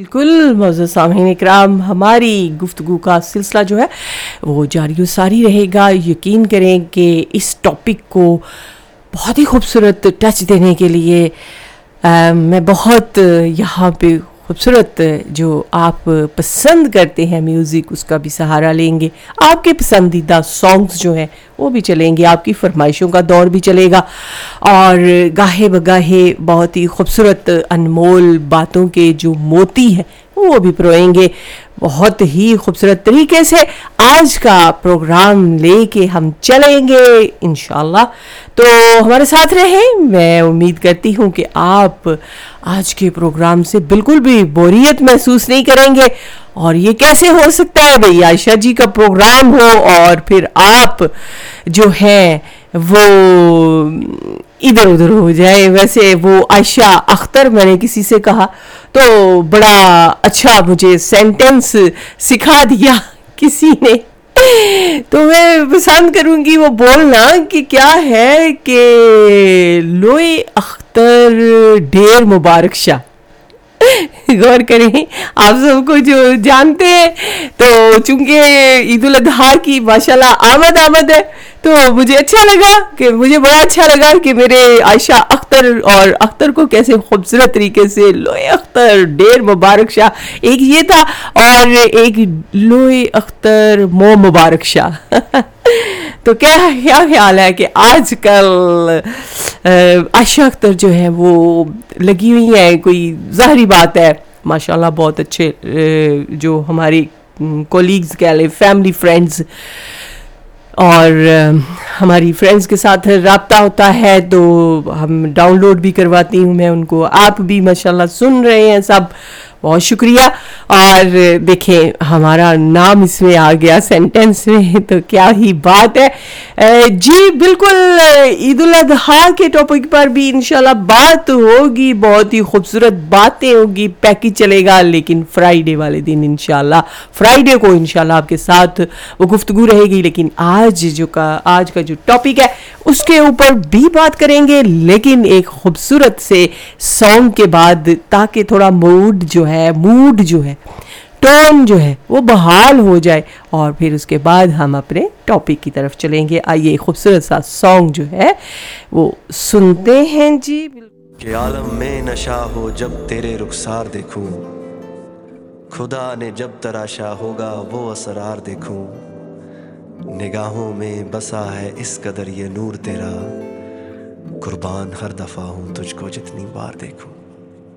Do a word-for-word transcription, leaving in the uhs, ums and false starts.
बिल्कुल मौजूद सामईन इकराम, हमारी गुफ्तगू का सिलसिला जो है वो जारी व सारी रहेगा। यकीन करें कि इस टॉपिक को बहुत ही खूबसूरत टच देने के लिए आ, मैं बहुत यहाँ पे खूबसूरत जो आप पसंद करते हैं म्यूज़िक उसका भी सहारा लेंगे। आपके पसंदीदा सॉन्ग्स जो हैं वो भी चलेंगे, आपकी फरमाइशों का दौर भी चलेगा और गाहे बगाहे बहुत ही खूबसूरत अनमोल बातों के जो मोती हैं वो भी परोएंगे। बहुत ही खूबसूरत तरीके से आज का प्रोग्राम लेके हम चलेंगे इंशाल्लाह। तो हमारे साथ रहें। मैं उम्मीद करती हूँ कि आप आज के प्रोग्राम से बिल्कुल भी बोरियत महसूस नहीं करेंगे। और ये कैसे हो सकता है भाई, आयशा जी का प्रोग्राम हो और फिर आप जो है वो इधर उधर हो जाए। वैसे वो आयशा अख्तर मैंने किसी से कहा तो बड़ा अच्छा मुझे सेंटेंस सिखा दिया किसी ने, तो मैं पसंद करूंगी वो बोलना कि क्या है कि लोए अख्तर ढेर मुबारक शाह। गौर करें, आप सबको जो जानते हैं तो चूंकि ईद उल अजहा की माशाल्लाह आमद आमद है तो मुझे अच्छा लगा कि मुझे बड़ा अच्छा लगा कि मेरे आयशा अख्तर और अख्तर को कैसे खूबसूरत तरीके से लोए अख्तर ढेर मुबारक शाह, एक ये था और एक लोए अख्तर मो मुबारक शाह। तो क्या क्या ख्याल है कि आजकल आयशा अख्तर जो है वो लगी हुई है, कोई ज़ाहिरी बात है माशाल्लाह बहुत अच्छे जो हमारी कोलीग्स कह लें, फैमिली फ्रेंड्स और हमारी फ्रेंड्स के साथ राब्ता होता है तो हम डाउनलोड भी करवाती हूँ मैं उनको। आप भी माशाल्लाह सुन रहे हैं सब, बहुत शुक्रिया। और देखें हमारा नाम इसमें आ गया सेंटेंस में, तो क्या ही बात है जी। बिल्कुल ईद उल अजहा के टॉपिक पर भी इंशाल्लाह बात होगी, बहुत ही खूबसूरत बातें होगी, पैकेज चलेगा। लेकिन फ्राइडे वाले दिन इंशाल्लाह, फ्राइडे को इंशाल्लाह आपके साथ वो गुफ्तगू रहेगी। लेकिन आज जो का आज का जो टॉपिक है उसके ऊपर भी बात करेंगे, लेकिन एक खूबसूरत से सॉन्ग के बाद, ताकि थोड़ा मूड जो है मूड जो है टोन जो है वो बहाल हो जाए और फिर उसके बाद हम अपने टॉपिक की तरफ चलेंगे। आइए खूबसूरत सा सॉन्ग जो है वो सुनते हैं जी। कि आलम में नशा हो जब तेरे रुखसार देखूं, खुदा ने जब तराशा होगा वो असरार देखूं, निगाहों में बसा है इस कदर ये नूर तेरा, कुर्बान हर दफा हूं तुझको जितनी बार देखूं।